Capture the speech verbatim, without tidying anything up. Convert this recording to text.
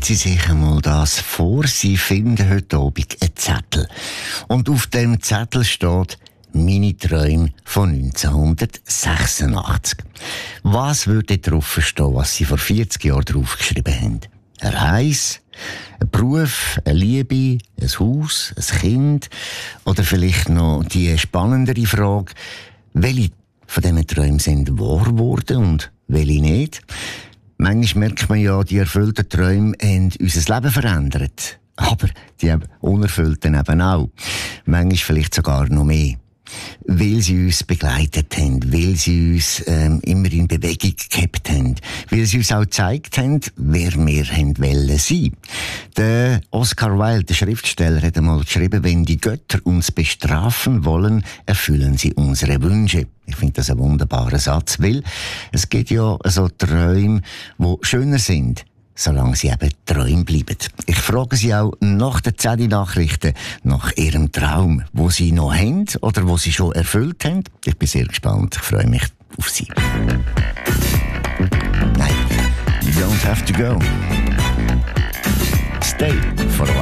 Sie sich einmal das vor. Sie finden heute Abend einen Zettel. Und auf dem Zettel steht «Meine Träume von neunzehnhundertsechsundachtzig». Was würde darauf stehen, was Sie vor vierzig Jahren draufgeschrieben haben? Eine Reise, ein Beruf, eine Liebe, ein Haus, ein Kind oder vielleicht noch die spannendere Frage, welche von diesen Träumen sind wahr geworden und welche nicht? Manchmal merkt man ja, die erfüllten Träume haben unser Leben verändert. Aber die unerfüllten eben auch. Manchmal vielleicht sogar noch mehr. Weil sie uns begleitet haben, weil sie uns ähm, immer in Bewegung gehabt haben, weil sie uns auch gezeigt haben, wer wir haben wollen sein. Der Oscar Wilde, der Schriftsteller, hat einmal geschrieben, wenn die Götter uns bestrafen wollen, erfüllen sie unsere Wünsche. Ich finde das ein wunderbarer Satz, weil es gibt ja so Träume, die schöner sind, solange sie eben Träume bleiben. Ich frage Sie auch nach den zehn Nachrichten nach Ihrem Traum, wo Sie noch haben oder wo Sie schon erfüllt haben. Ich bin sehr gespannt. Ich freue mich auf Sie. Nein, you don't have to go. Stay for a while.